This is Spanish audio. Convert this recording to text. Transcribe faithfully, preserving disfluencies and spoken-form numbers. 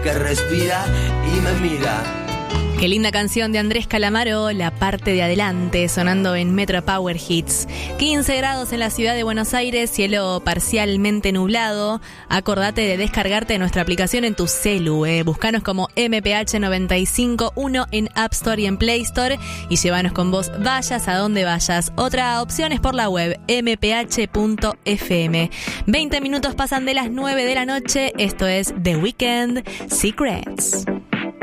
que respira y me mira. Qué linda canción de Andrés Calamaro, La parte de adelante, sonando en Metro Power Hits. quince grados en la ciudad de Buenos Aires, cielo parcialmente nublado. Acordate de descargarte nuestra aplicación en tu celu, eh. Buscanos como M P H noventa y cinco uno en App Store y en Play Store y llévanos con vos vayas a donde vayas. Otra opción es por la web m p h punto f m. veinte minutos pasan de las nueve de la noche, esto es The Weeknd, Secrets.